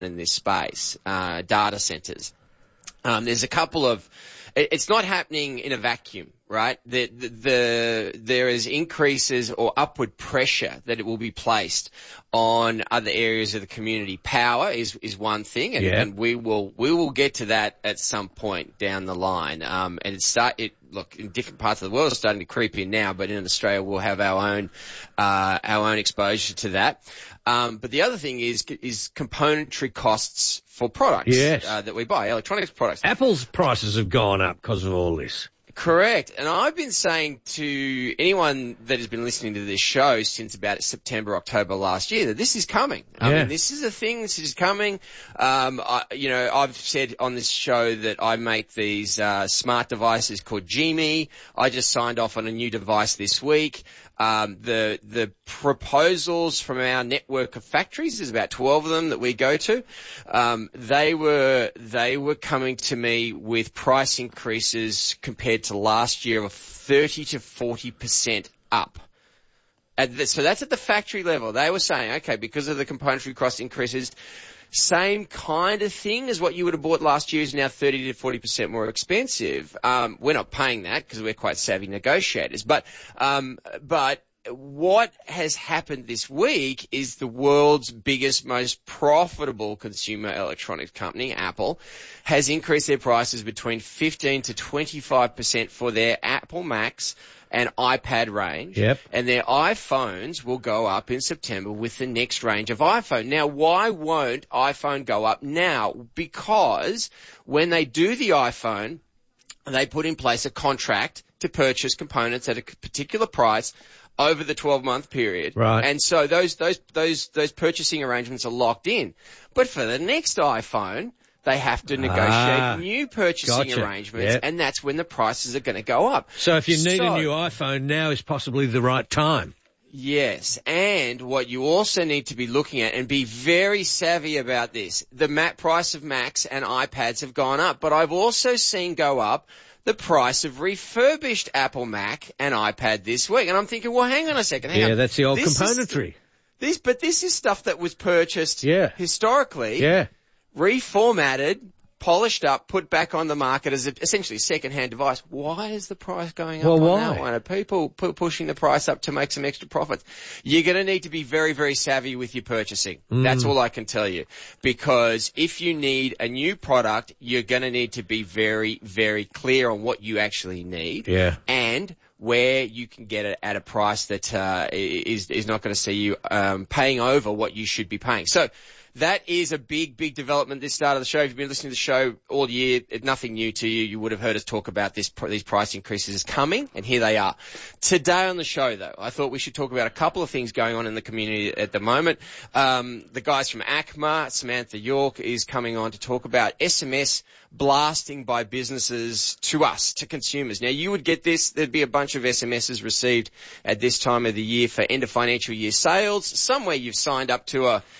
in this space, data centers. There's a couple of, it's not happening in a vacuum, right? There is increases or upward pressure that it will be placed on other areas of the community. Power is one thing, and we will get to that at some point down the line. Look, in different parts of the world it's starting to creep in now, but in Australia we'll have our own exposure to that. But the other thing is componentry costs for products that we buy, electronics products. Apple's prices have gone up because of all this. Correct. And I've been saying to anyone that has been listening to this show since about September, October last year that this is coming. I mean, this is a thing. This is coming. I've said on this show that I make these smart devices called Gme. I just signed off on a new device this week. The proposals from our network of factories, there's about 12 of them that we go to, they were coming to me with price increases compared to last year of 30 to 40% up. So that's at the factory level. They were saying, okay, because of the componentry cost increases, same kind of thing as what you would have bought last year is now 30 to 40% more expensive. We're not paying that because we're quite savvy negotiators. But what has happened this week is the world's biggest, most profitable consumer electronics company, Apple, has increased their prices between 15 to 25% for their Apple Macs and iPad range. And their iPhones will go up in September with the next range of iPhone. Now, why won't iPhone go up now? Because when they do the iPhone, they put in place a contract to purchase components at a particular price over the 12-month period. Right. And so those purchasing arrangements are locked in. But for the next iPhone, they have to negotiate new purchasing arrangements, and that's when the prices are going to go up. So if you need a new iPhone, now is possibly the right time. Yes, and what you also need to be looking at, and be very savvy about this, the price of Macs and iPads have gone up, but I've also seen go up the price of refurbished Apple Mac and iPad this week. And I'm thinking, well, hang on a second. Hang on. That's the old componentry. But this is stuff that was purchased historically, reformatted, polished up, put back on the market as essentially a second-hand device. Why is the price going up on that one? Are people pushing the price up to make some extra profits? You're going to need to be very, very savvy with your purchasing. That's all I can tell you. Because if you need a new product, you're going to need to be very, very clear on what you actually need. And where you can get it at a price that is not going to see you paying over what you should be paying. So that is a big, big development this start of the show. If you've been listening to the show all year, it's nothing new to you. You would have heard us talk about these price increases coming, and here they are. Today on the show, though, I thought we should talk about a couple of things going on in the community at the moment. The guys from ACMA, Samantha York, is coming on to talk about SMS blasting by businesses to us, to consumers. Now, you would get this. There'd be a bunch of SMSs received at this time of the year for end of financial year sales. Somewhere you've signed up to a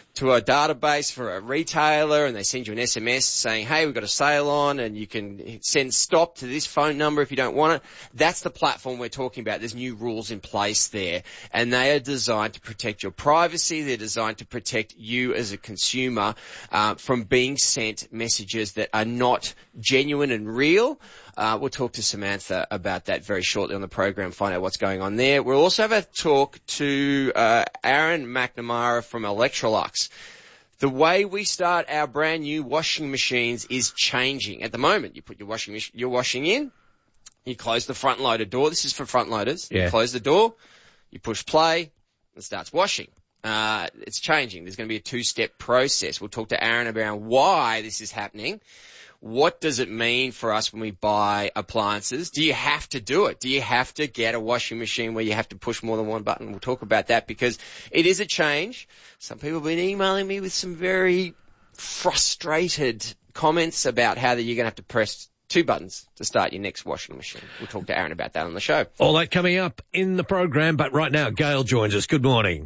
database for a retailer, and they send you an SMS saying, hey, we've got a sale on, and you can send stop to this phone number if you don't want it. That's the platform we're talking about. There's new rules in place there, and they are designed to protect your privacy. They're designed to protect you as a consumer from being sent messages that are not genuine and real. We'll talk to Samantha about that very shortly on the program, find out what's going on there. We'll also have a talk to Aaron McNamara from Electrolux. The way we start our brand new washing machines is changing. At the moment, you put your washing in, you close the front loader door. This is for front loaders. You close the door, you push play, it starts washing. It's changing. There's going to be a two-step process. We'll talk to Aaron about why this is happening. What does it mean for us when we buy appliances? Do you have to do it? Do you have to get a washing machine where you have to push more than one button? We'll talk about that because it is a change. Some people have been emailing me with some very frustrated comments about how you're going to have to press two buttons to start your next washing machine. We'll talk to Aaron about that on the show. All that coming up in the program, but right now, Gail joins us. Good morning.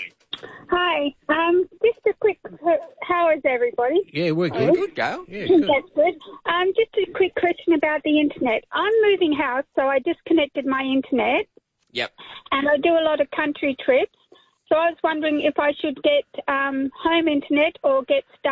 Hi. Just a quick, how is everybody? Yeah, we're good. Good, Gail. Yeah, good. That's good. Just a quick question about the internet. I'm moving house, so I disconnected my internet. Yep. And I do a lot of country trips. So I was wondering if I should get home internet or get